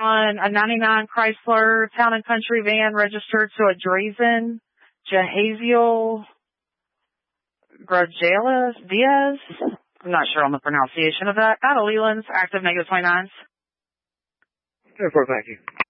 on a 99 Chrysler Town and Country van registered to a Drazen Jahaziel Grajelas Diaz. I'm not sure on the pronunciation of that. Out of Leland's, active -29s. 10-4, thank you.